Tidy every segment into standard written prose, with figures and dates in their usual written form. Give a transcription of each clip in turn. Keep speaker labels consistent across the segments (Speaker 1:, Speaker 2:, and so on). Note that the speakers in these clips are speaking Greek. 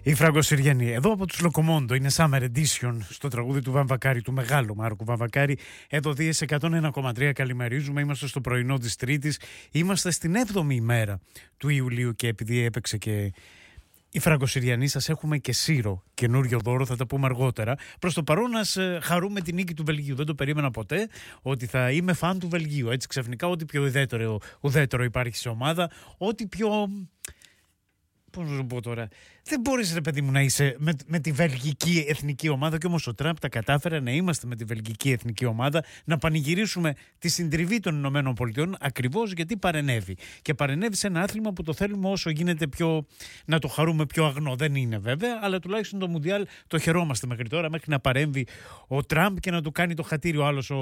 Speaker 1: Η Φραγκοσυριανή, εδώ από τους Λοκομόντο, είναι Summer Edition στο τραγούδι του Βαμβακάρη, του μεγάλου Μάρκου Βαμβακάρη. Εδώ Δίες 101,3 καλημερίζουμε, είμαστε στο πρωινό της Τρίτης, είμαστε στην 7η ημέρα του Ιουλίου και επειδή έπαιξε και η Φραγκοσυριανή, σας έχουμε και Σύρο, καινούριο δώρο, θα τα πούμε αργότερα. Προς το παρόν ας χαρούμε την νίκη του Βελγίου. Δεν το περίμενα ποτέ ότι θα είμαι φαν του Βελγίου. Έτσι ξαφνικά ό,τι πιο ουδέτερο υπάρχει σε ομάδα, ό,τι πιο... Πώς να σου πω τώρα, δεν μπορείς ρε παιδί μου να είσαι με τη βελγική εθνική ομάδα και όμως ο Τραμπ τα κατάφερε να είμαστε με τη βελγική εθνική ομάδα, να πανηγυρίσουμε τη συντριβή των Ηνωμένων Πολιτειών ακριβώς γιατί παρενέβη. Και παρενέβη σε ένα άθλημα που το θέλουμε όσο γίνεται πιο, να το χαρούμε πιο αγνό. Δεν είναι βέβαια, αλλά τουλάχιστον το Μουντιάλ το χαιρόμαστε μέχρι τώρα, μέχρι να παρέμβει ο Τραμπ και να του κάνει το χατήρι ο άλλος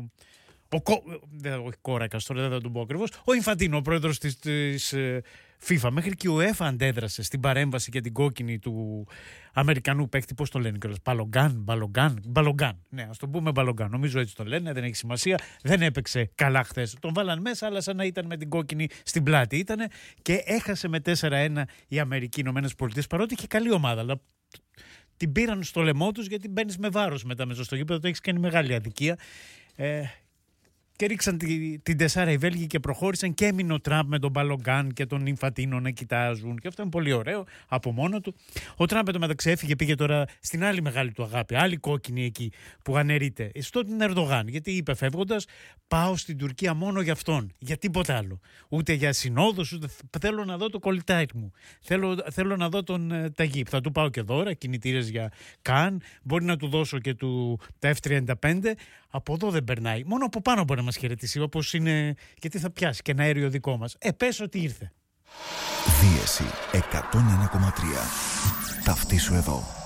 Speaker 1: όχι Κόρακας, τώρα δεν θα τον πω ακριβώς, ο Ινφαντίνο, ο πρόεδρος της FIFA. Μέχρι και η UEFA αντέδρασε στην παρέμβαση για την κόκκινη του Αμερικανού παίκτη. Πώς το λένε κιόλας, Μπαλογκάν. Ναι, ας το πούμε Μπαλογκάν. Νομίζω έτσι το λένε, δεν έχει σημασία. Δεν έπαιξε καλά χθες. Τον βάλαν μέσα, αλλά σαν να ήταν με την κόκκινη στην πλάτη ήτανε και έχασε με 4-1 η Αμερική, οι Ηνωμένες Πολιτείες, παρότι είχε καλή ομάδα. Αλλά την πήραν στο λαιμό τους γιατί μπαίνεις με βάρος μετά μέσα στο γήπεδο. Το έχεις κάνει μεγάλη αδικία. Και ρίξαν την τεσάρα οι Βέλγοι και προχώρησαν και έμεινε ο Τραμπ με τον Μπαλογκάν και τον Ινφαντίνο να κοιτάζουν και αυτό είναι πολύ ωραίο από μόνο του. Ο Τραμπ μεταξύ έφυγε, πήγε τώρα στην άλλη μεγάλη του αγάπη, άλλη κόκκινη εκεί που αναιρείται, στον Ερντογάν, γιατί είπε φεύγοντας, πάω στην Τουρκία μόνο για αυτόν, για τίποτα άλλο, ούτε για συνόδους, ούτε θέλω να δω το κολλητάρι μου, θέλω να δω τον Ταγίπ, θα του πάω και δώρα, κινητήρες για Καν, μπορεί να του δώσω και τα F-35, από εδώ δεν περνάει, μόνο από πάνω μπορεί να μας χαιρετήσει, όπως είναι, γιατί θα πιάσει και ένα αέριο δικό μας. Πες ότι ήρθε.
Speaker 2: Δίεση 101,3. Ταυτίσου εδώ.